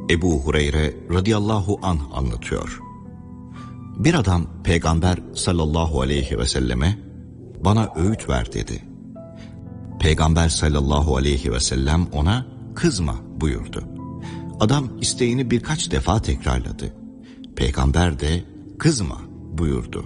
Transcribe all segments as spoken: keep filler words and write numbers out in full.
Ebu Hureyre radıyallahu anh anlatıyor. Bir adam Peygamber sallallahu aleyhi ve selleme bana öğüt ver dedi. Peygamber sallallahu aleyhi ve sellem ona kızma buyurdu. Adam isteğini birkaç defa tekrarladı. Peygamber de kızma buyurdu.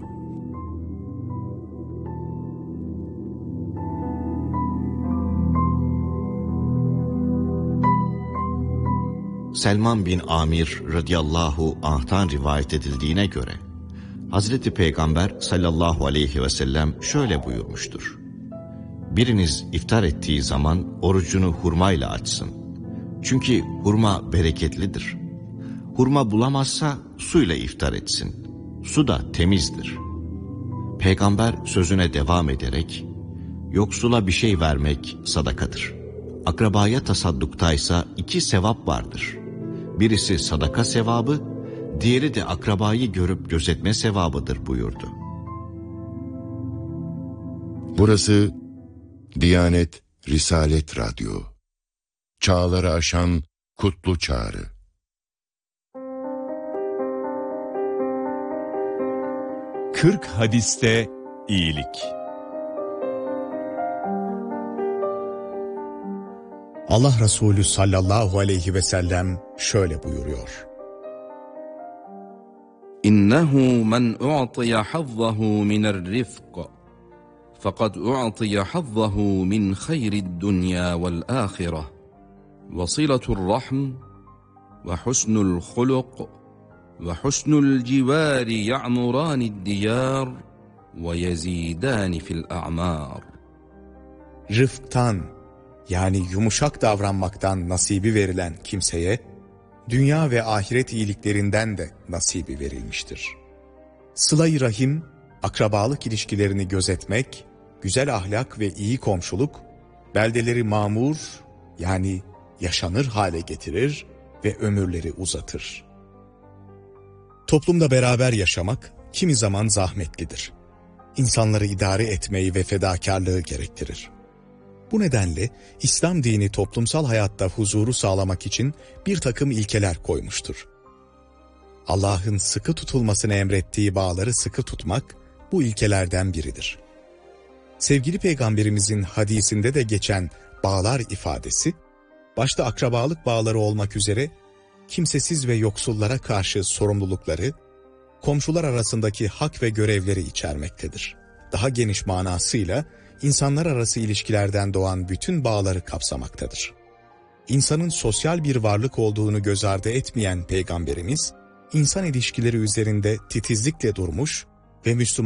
Selman bin Amir radıyallahu anh'tan rivayet edildiğine göre Hazreti Peygamber sallallahu aleyhi ve sellem şöyle buyurmuştur. Biriniz iftar ettiği zaman orucunu hurmayla açsın. Çünkü hurma bereketlidir. Hurma bulamazsa suyla iftar etsin. Su da temizdir. Peygamber sözüne devam ederek, yoksula bir şey vermek sadakadır. Akrabaya tasadduktaysa iki sevap vardır. Birisi sadaka sevabı, diğeri de akrabayı görüp gözetme sevabıdır buyurdu. Burası Diyanet Risalet Radyo. Çağları aşan kutlu çağrı. Kırk hadiste iyilik. Allah Resulü sallallahu aleyhi ve sellem şöyle buyuruyor. İnnehu men u'tiya hazzahu minel rifq fakat u'tiya hazzahu min hayrid dunya vel ahireh ve siletur rahm ve husnul huluk ve husnul civari ya'muranid diyar ve yezidani fil a'mar. Rıfktan, yani yumuşak davranmaktan nasibi verilen kimseye, dünya ve ahiret iyiliklerinden de nasibi verilmiştir. Sıla-i rahim, akrabalık ilişkilerini gözetmek, güzel ahlak ve iyi komşuluk, beldeleri mamur, yani yaşanır hale getirir ve ömürleri uzatır. Toplumda beraber yaşamak kimi zaman zahmetlidir. İnsanları idare etmeyi ve fedakarlığı gerektirir. Bu nedenle İslam dini toplumsal hayatta huzuru sağlamak için bir takım ilkeler koymuştur. Allah'ın sıkı tutulmasını emrettiği bağları sıkı tutmak bu ilkelerden biridir. Sevgili Peygamberimizin hadisinde de geçen bağlar ifadesi, başta akrabalık bağları olmak üzere kimsesiz ve yoksullara karşı sorumlulukları, komşular arasındaki hak ve görevleri içermektedir. Daha geniş manasıyla insanlar arası ilişkilerden doğan bütün bağları kapsamaktadır. İnsanın sosyal bir varlık olduğunu göz ardı etmeyen Peygamberimiz, insan ilişkileri üzerinde titizlikle durmuş ve Müslüman